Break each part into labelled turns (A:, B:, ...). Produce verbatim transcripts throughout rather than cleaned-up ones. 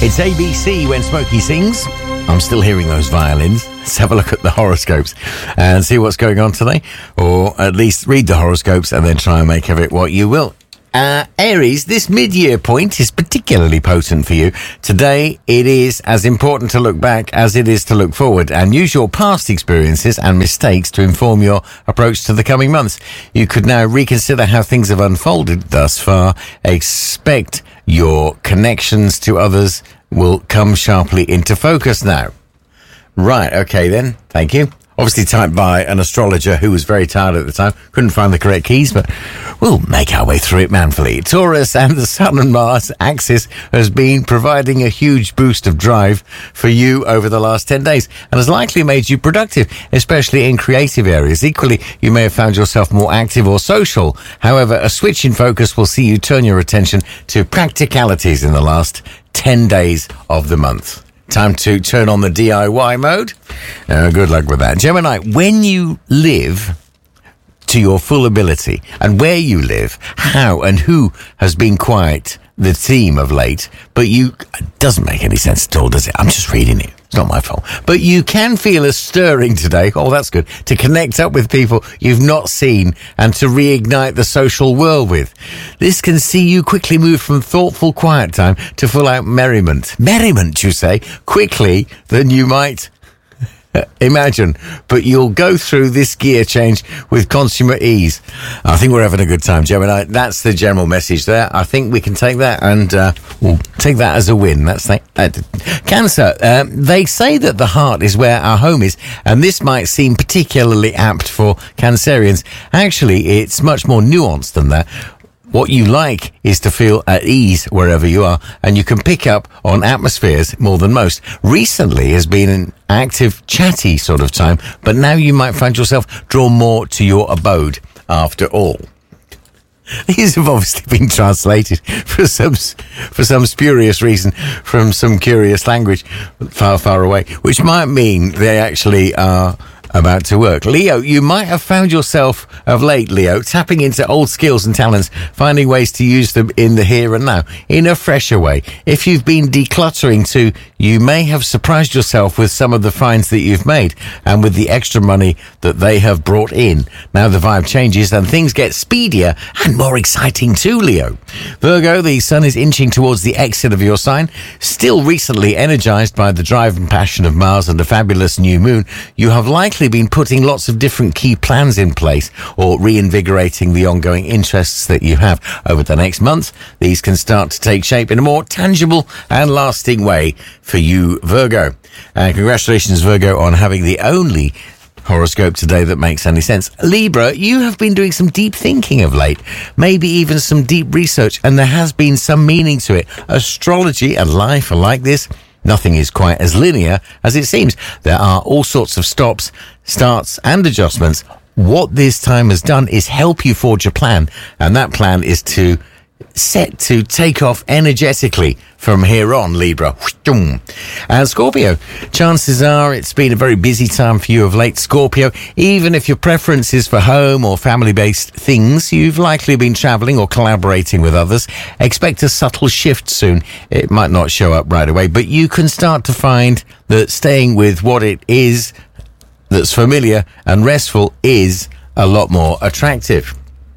A: It's A B C when Smokey sings. I'm still hearing those violins. Let's have a look at the horoscopes and see what's going on today. Or at least read the horoscopes and then try and make of it what you will. Uh, Aries, this mid-year point is particularly potent for you. Today, it is as important to look back as it is to look forward and use your past experiences and mistakes to inform your approach to the coming months. You could now reconsider how things have unfolded thus far. Expect your connections to others will come sharply into focus now. Right, okay then. Thank you. Obviously typed by an astrologer who was very tired at the time. Couldn't find the correct keys, but we'll make our way through it manfully. Taurus, and the Sun and Mars axis has been providing a huge boost of drive for you over the last ten days and has likely made you productive, especially in creative areas. Equally, you may have found yourself more active or social. However, a switch in focus will see you turn your attention to practicalities in the last ten days of the month. Time to turn on the D I Y mode. Uh, good luck with that. Gemini, when you live to your full ability and where you live, how and who has been quite the theme of late, but you, it doesn't make any sense at all, does it? I'm just reading it. It's not my fault. But you can feel a stirring today. Oh, that's good. To connect up with people you've not seen and to reignite the social world with. This can see you quickly move from thoughtful quiet time to full out merriment. Merriment, you say, quickly than you might imagine, but you'll go through this gear change with consummate ease. I think we're having a good time, Gemini. That's the general message there. I think we can take that and uh, we'll take that as a win. That's the, uh, Cancer. Um, they say that the heart is where our home is, and this might seem particularly apt for Cancerians. Actually, it's much more nuanced than that. What you like is to feel at ease wherever you are, and you can pick up on atmospheres more than most. Recently has been an active, chatty sort of time, but now you might find yourself drawn more to your abode after all. These have obviously been translated for some for some spurious reason from some curious language far, far away, which might mean they actually are about to work. Leo, you might have found yourself of late, Leo, tapping into old skills and talents, finding ways to use them in the here and now, in a fresher way. If you've been decluttering too, you may have surprised yourself with some of the finds that you've made and with the extra money that they have brought in. Now the vibe changes and things get speedier and more exciting too, Leo. Virgo, the sun is inching towards the exit of your sign. Still recently energized by the drive and passion of Mars and a fabulous new moon, you have likely been putting lots of different key plans in place or reinvigorating the ongoing interests that you have. Over the next month, these can start to take shape in a more tangible and lasting way for you, Virgo. And congratulations, Virgo, on having the only horoscope today that makes any sense. Libra, you have been doing some deep thinking of late, maybe even some deep research, and there has been some meaning to it. Astrology and life are like this. Nothing is quite as linear as it seems. There are all sorts of stops, starts, and adjustments. What this time has done is help you forge a plan, and that plan is to set to take off energetically from here on, Libra. And Scorpio, chances are it's been a very busy time for you of late, Scorpio. Even if your preference is for home or family-based things, you've likely been travelling or collaborating with others. Expect a subtle shift soon. It might not show up right away, but you can start to find that staying with what it is that's familiar and restful is a lot more attractive.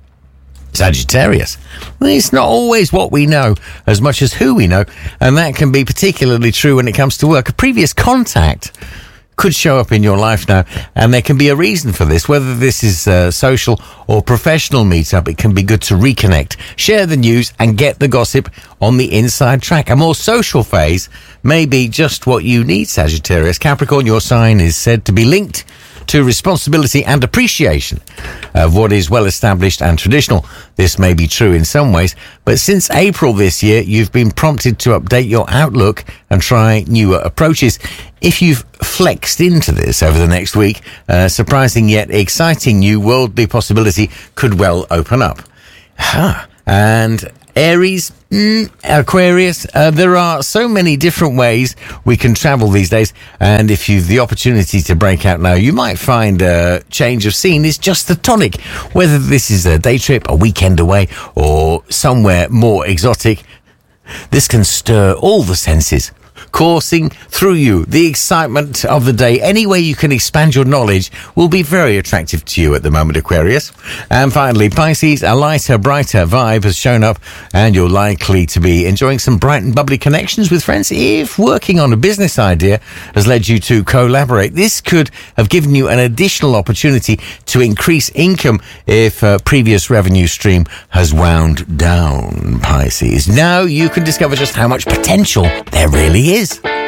A: Sagittarius. Well, it's not always what we know as much as who we know, and that can be particularly true when it comes to work. A previous contact could show up in your life now, and there can be a reason for this. Whether this is a social or professional meetup, it can be good to reconnect, share the news, and get the gossip on the inside track. A more social phase may be just what you need, Sagittarius. Capricorn, your sign is said to be linked to responsibility and appreciation of what is well established and traditional. This may be true in some ways, but since April this year, you've been prompted to update your outlook and try newer approaches. If you've flexed into this over the next week, a surprising yet exciting new worldly possibility could well open up. Huh. And Aries, mm, Aquarius, uh, there are so many different ways we can travel these days, and if you've the opportunity to break out now, you might find a change of scene is just the tonic. Whether this is a day trip, a weekend away, or somewhere more exotic, This can stir all the senses, coursing through you. The excitement of the day, any way you can expand your knowledge, will be very attractive to you at the moment, Aquarius. And finally, Pisces, a lighter, brighter vibe has shown up, and you're likely to be enjoying some bright and bubbly connections with friends. If working on a business idea has led you to collaborate, this could have given you an additional opportunity to increase income if a previous revenue stream has wound down, Pisces. Now you can discover just how much potential there really is.